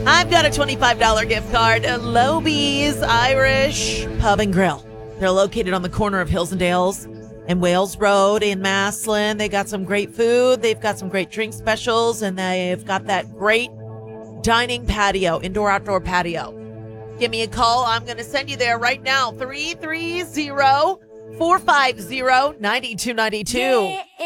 I've got a $25 gift card. Lobies Irish Pub and Grill. They're located on the corner of Hills and Dales and Wales Road in Maslin. They got some great food. They've got some great drink specials, and they've got that great dining patio, indoor-outdoor patio. Give me a call. I'm going to send you there right now. 330-450-9292.